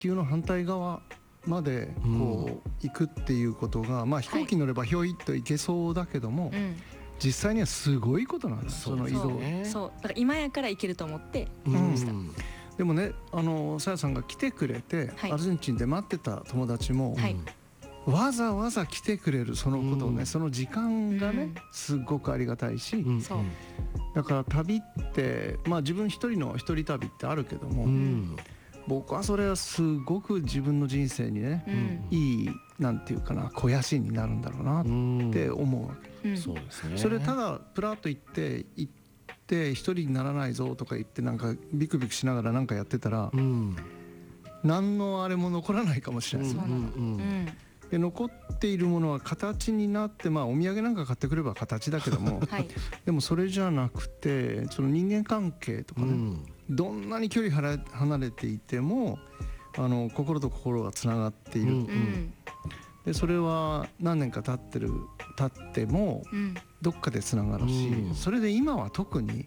球の反対側までこう行くっていうことが、まあ飛行機に乗ればひょいっと行けそうだけども、実際にはすごいことなんだ、その移動。 そうだから今やから行けると思って行きました。でもね、さやさんが来てくれて、アルゼンチンで待ってた友達も、わざわざ来てくれるそのことをね、その時間がね、すごくありがたいし、だから旅って、まあ自分一人の一人旅ってあるけども、僕はそれはすごく自分の人生にね、いいなんていうかな、肥やしになるんだろうなって思うわけ。 そうですね。 それただプラッと行って一人にならないぞとか言ってなんかビクビクしながらなんかやってたら、何のあれも残らないかもしれない。で残っているものは形になって、まあお土産なんか買ってくれば形だけども、でもそれじゃなくて、その人間関係とかね、どんなに距離離れていても心と心がつながっている。でそれは何年か経ってもどっかでつながるし、それで今は特に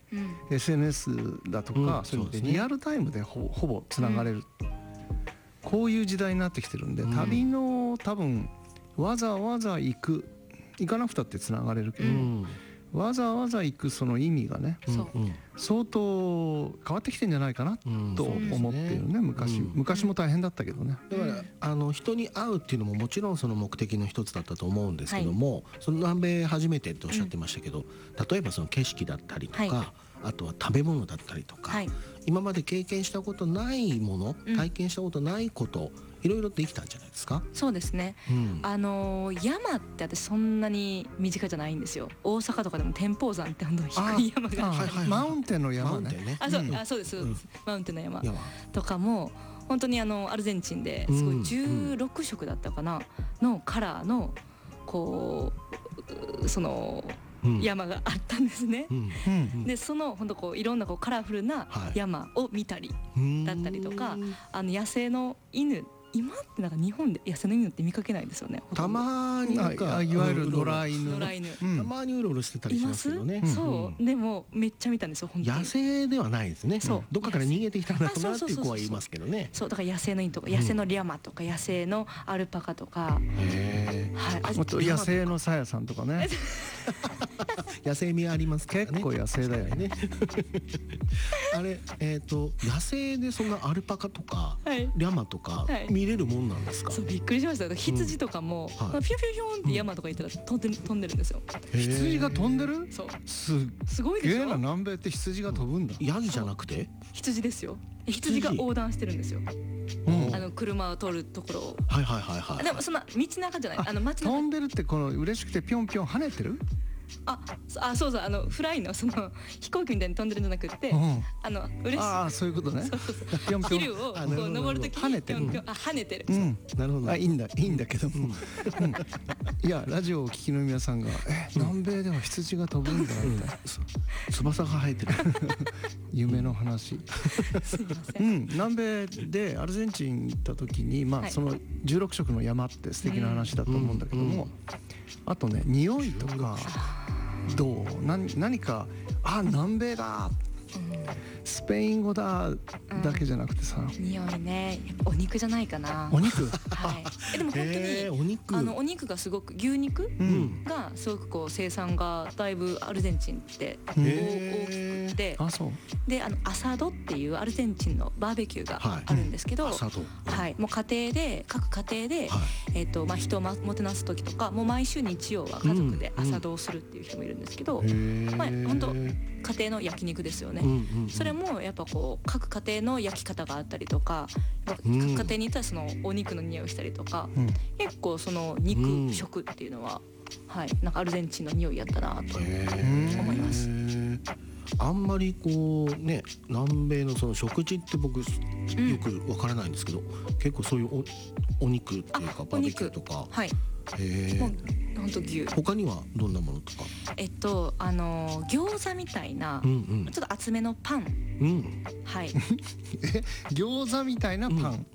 SNS だとか、そういうのでリアルタイムでほぼつながれる、こういう時代になってきてるんで、旅の多分わざわざ行かなくたってつながれるけど、わざわざ行くその意味がね、相当変わってきてんじゃないかなと思っているね。昔も大変だったけどね。 だから人に会うっていうのももちろんその目的の一つだったと思うんですけども、その南米初めてっておっしゃってましたけど、例えばその景色だったりとか、あとは食べ物だったりとか、今まで経験したことないもの、体験したことないこと、いろいろできたんじゃないですか。 そうですね、山って私そんなに身近じゃないんですよ。大阪とかでも天保山って低い山がマウンテンの山ね。 そうです、マウンテンの山とかも本当にアルゼンチンですごい16色だったかなのカラーのこうその山があったんですね。でその本当こういろんなこうカラフルな山を見たりだったりとか、野生の犬、今ってなんか日本で野生の犬って見かけないですよね。 たまになんかいわゆる野良犬、 たまにうろうろしてたりしますけどね。 そうでもめっちゃ見たんですよ本当に。 野生ではないですね。どっかから逃げてきたんだろうなっていう子はいますけどね。 そうだから野生の犬とか野生のリャマとか野生のアルパカとか、 あと野生のさやさんとかね。 野生味ありますからね。 結構野生だよね。 あれ野生でそんなアルパカとかリャマとか見れるもんなんですか。 そうびっくりしました。羊とかもピュピュピュンって山とか行ったら飛んでるんですよ。 羊が飛んでる？ そう。 すごいでしょ。 南米って羊が飛ぶんだ。 ヤギじゃなくて？ 羊ですよ。羊が横断してるんですよ。車を通るところを。でもそんな道中じゃない。街中。 飛んでるってこの嬉しくてピョンピョン跳ねてる？ そうフライのその飛行機みたいに飛んでるんじゃなくて、嬉しい。 そういうことね。 ヒルをこう登るときに跳ねてる。 なるほど。 いいんだけども。いやラジオをお聞きの皆さんが南米では羊が飛ぶんだみたいな、 翼が生えてる夢の話。南米でアルゼンチン行った時に、その16色の山って素敵な話だと思うんだけども、あとね匂いとか何か南米だ、スペイン語だけじゃなくてさ、 匂いね、やっぱお肉じゃないかな。 お肉でも本当にお肉がすごく牛肉がすごくこう生産がだいぶアルゼンチンって大きくて、でアサドっていうアルゼンチンのバーベキューがあるんですけど、もう各家庭で人をもてなす時とかもう毎週日曜は家族でアサドをするっていう人もいるんですけど、本当家庭の焼肉ですよね。それもやっぱこう各家庭の焼き方があったりとか、各家庭にいたらそのお肉の匂いをしたりとか、結構その肉食っていうのは、なんかアルゼンチンの匂いやったなと思います。 あんまりこうね、南米のその食事って僕よくわからないんですけど、結構そういうお肉っていうかバーベキューとか。本当牛。他にはどんなものとか？ 餃子みたいなちょっと厚めのパン。 餃子みたいなパン。 そう。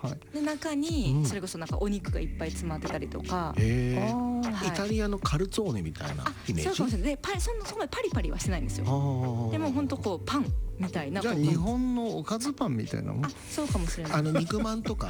で中にそれこそなんかお肉がいっぱい詰まってたりとか、 イタリアのカルツォーネみたいなイメージ。 そうかもしれない。でそんなパリパリはしてないんですよ。でも本当こうパンみたいな。 じゃあ日本のおかずパンみたいなもん。 そうかもしれない。 肉まんとか